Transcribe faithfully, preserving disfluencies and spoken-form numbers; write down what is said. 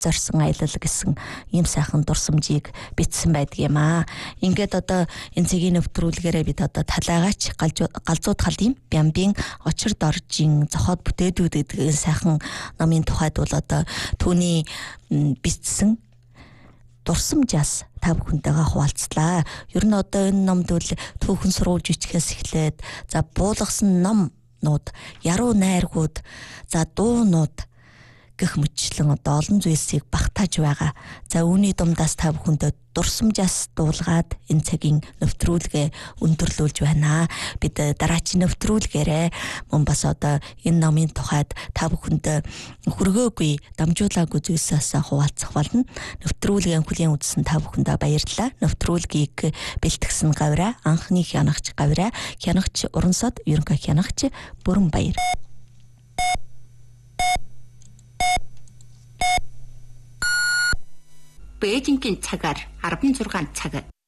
зорьсон аялал гэсэн ийм сайхан дурсамжийг бичсэн байдаг юм аа. Ингээд одоо энэ цэгийн нэвтрүүлгээрээ бид одоо талайгаач галзууд халдын Бямбийн очир доржийн зохиод бүтээдүүд гэдэг сайхан номын тухайд бол одоо түүний бичсэн дурсамжаас та бүхэнтэйгээ хуваалцлаа. Ер нь одоо энэ номд бол түүхэн сурвалж бичгээс эхлээд за буулгасан номнууд, яруу найргууд, за дуунууд гэх мэтчлэн одоо олон зүйлсийг багтааж байгаа. За үүний дундаас та бүхэндээ дурсамжаас дуулгаад энэ цагийн нэвтрүүлгээ өндөрлүүлж байна. Бид дараагийн нэвтрүүлгээрээ мөн бас одоо энэ номын тухайд та бүхэндээ хүргөөгүй, дамжуулаагүй зүйлсээс хуваалцах болно. Нэвтрүүлгийн хүлээн үзсэн та бүхэндээ баярлалаа. Нэвтрүүлгийг бэлтгэсэн гавраа, анхны хянагч гавраа, хянагч Урансод, ерөнхий хянагч Бүрэн Баяр. Бээжингийн цагаар арван зургаан цаг.